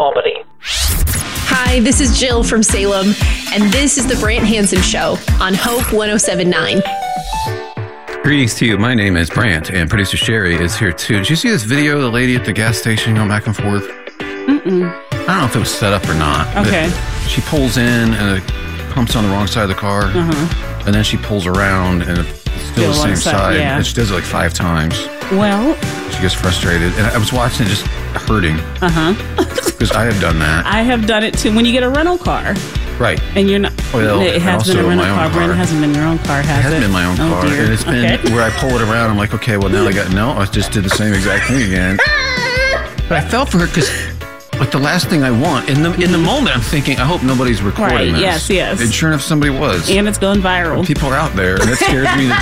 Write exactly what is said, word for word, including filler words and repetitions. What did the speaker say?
Albany. Hi, this is Jill from Salem, and this is the Brant Hansen Show on Hope one oh seven point nine. Greetings to you. My name is Brant, and producer Sherry is here too. Did you see this video of the lady at the gas station going back and forth? Mm-mm. I don't know if it was set up or not. Okay. She pulls in, and it pumps on the wrong side of the car, Uh-huh. and then she pulls around, and it's still, still the same side. side. Yeah. And she does it like five times. Well. She gets frustrated, and I was watching it just hurting. Uh-huh. Because I have done that. I have done it too. When you get a rental car. Right. And you're not. Well, it has been a rental car. Brent, it hasn't been your own car, has it? It hasn't been my own oh, car. Dear. And it's been okay. where I pull it around. I'm like, okay, well, now I got, no, I just did the same exact thing again. But I felt for her because, like, the last thing I want, in the in the moment, I'm thinking, I hope nobody's recording right. this. Yes, yes. And sure enough, somebody was. And it's going viral. People are out there, and it scares me.